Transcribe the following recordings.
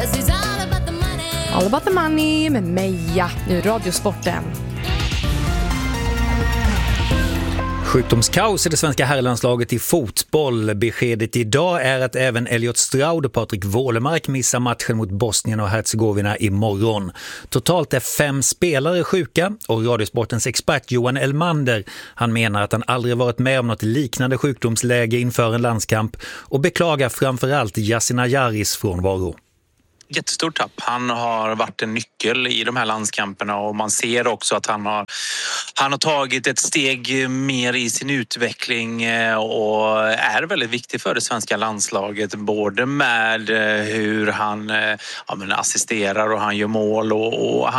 All about the money med Meja, nu Radiosporten. Sjukdomskaos i det svenska herrlandslaget i fotboll. Beskedet idag är att även Elliot Stroud och Patrik Wålemark missar matchen mot Bosnien och Herzegovina imorgon. Totalt är 5 spelare sjuka och Radiosportens expert Johan Elmander, han menar att han aldrig varit med om något liknande sjukdomsläge inför en landskamp och beklagar framförallt Yasin Ayaris frånvaro. Jättestort tapp. Han har varit en nyckel i de här landskamperna och man ser också att han har tagit ett steg mer i sin utveckling och är väldigt viktig för det svenska landslaget, både med hur han assisterar och han gör mål och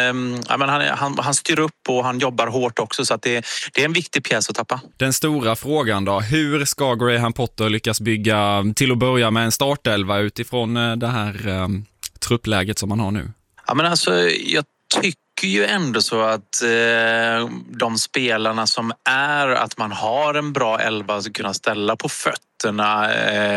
han styr upp och han jobbar hårt också, så att det är en viktig pjäs att tappa. Den stora frågan då, hur ska Graham Potter lyckas bygga till att börja med en startelva utifrån det här truppläget som man har nu? Ja, men alltså, jag tycker ju ändå så att de spelarna som är att man har en bra elva att kunna ställa på fötterna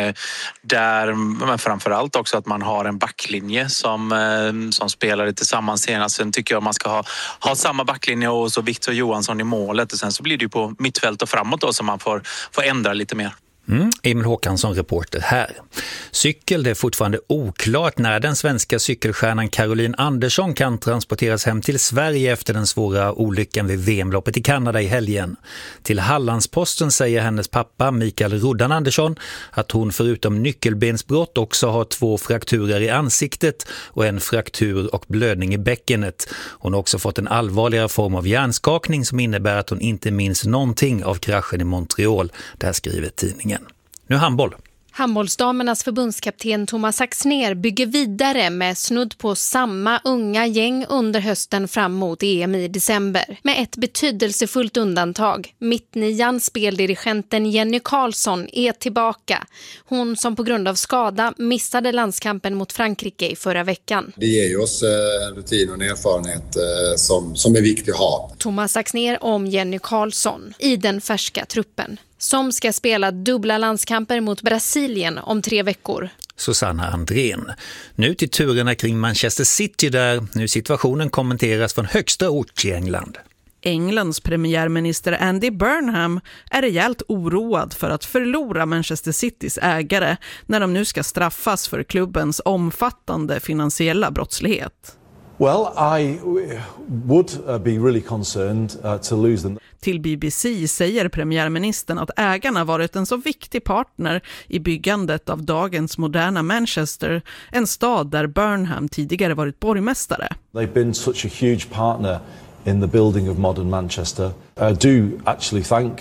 där, men framförallt också att man har en backlinje som spelar tillsammans senast. Sen tycker jag man ska ha samma backlinje och så Victor Johansson i målet, och sen så blir det ju på mittfält och framåt då som man får ändra lite mer. Emil Håkansson, reporter här. Cykel, det är fortfarande oklart när den svenska cykelstjärnan Caroline Andersson kan transporteras hem till Sverige efter den svåra olyckan vid VM-loppet i Kanada i helgen. Till Hallandsposten säger hennes pappa Mikael Roddan Andersson att hon förutom nyckelbensbrott också har 2 frakturer i ansiktet och en fraktur och blödning i bäckenet. Hon har också fått en allvarligare form av hjärnskakning som innebär att hon inte minns någonting av kraschen i Montreal. Det här skriver tidningen. Nu handboll. Handbollsdamernas förbundskapten Thomas Axner bygger vidare med snudd på samma unga gäng under hösten fram mot EM i december. Med ett betydelsefullt undantag. Mittnian speldirigenten Jenny Karlsson är tillbaka. Hon som på grund av skada missade landskampen mot Frankrike i förra veckan. Det ger oss rutin och erfarenhet som är viktig att ha. Thomas Axner om Jenny Karlsson i den färska truppen, som ska spela dubbla landskamper mot Brasilien om 3 veckor. Susanna Andrén. Nu till turerna kring Manchester City där nu situationen kommenteras från högsta ort i England. Englands premiärminister Andy Burnham är rejält oroad för att förlora Manchester Citys ägare när de nu ska straffas för klubbens omfattande finansiella brottslighet. Well, I would be really concerned to lose them. Till BBC säger premiärministern att ägarna varit en så viktig partner i byggandet av dagens moderna Manchester, en stad där Burnham tidigare varit borgmästare. They've been such a huge partner in the building of modern Manchester. I do actually thank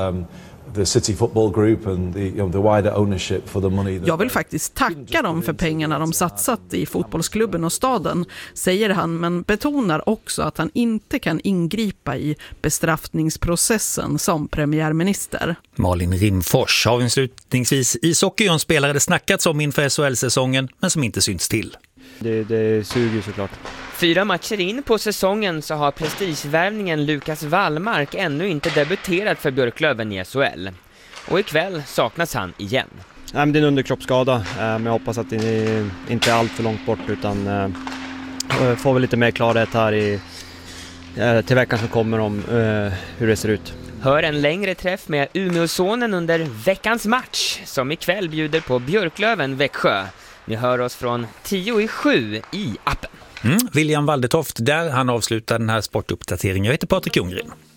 the City Football Group and the wider ownership for the money. Jag vill faktiskt tacka dem för pengarna de satsat i fotbollsklubben och staden, säger han, men betonar också att han inte kan ingripa i bestraffningsprocessen som premiärminister. Malin Rimfors. Avslutningsvis ishockey, spelare det snackats om inför SHL-säsongen men som inte syns till. Det suger såklart. 4 matcher in på säsongen så har prestigevärvningen Lukas Wallmark ännu inte debuterat för Björklöven i SHL. Och ikväll saknas han igen. Det är en underkroppsskada, men jag hoppas att det inte är allt för långt bort, utan får vi lite mer klarhet här till veckan som kommer om hur det ser ut. Hör en längre träff med Umeåsonen under veckans match som ikväll bjuder på Björklöven Växjö. Ni hör oss från 6:50 i appen. William Waldetoft där, han avslutar den här sportuppdateringen. Jag heter Patrik Ljunggren.